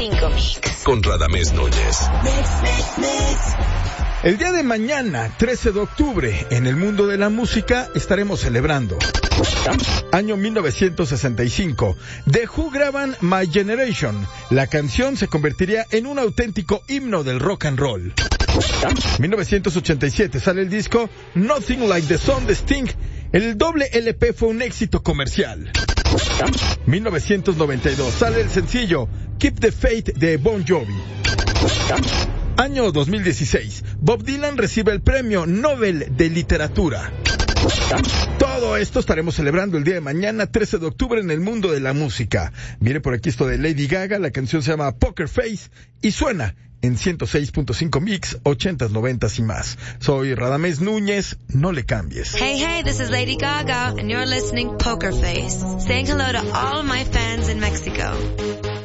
100.5 Mix. Con Radamés Núñez. El día de mañana, 13 de octubre, en el mundo de la música estaremos celebrando. Año 1965. The Who graban My Generation. La canción se convertiría en un auténtico himno del rock and roll. 1987 sale el disco Nothing Like the Sun de Sting. El doble LP fue un éxito comercial. 1992 sale el sencillo Keep the Faith de Bon Jovi. Año 2016, Bob Dylan recibe el premio Nobel de Literatura. Todo esto estaremos celebrando el día de mañana, 13 de octubre, en el mundo de la música. Mire por aquí esto de Lady Gaga, la canción se llama Poker Face y suena en 106.5 Mix, 80s, 90s y más. Soy Radamés Núñez, no le cambies. Hey, this is Lady Gaga, and you're listening Poker Face, saying hello to all my fans in Mexico.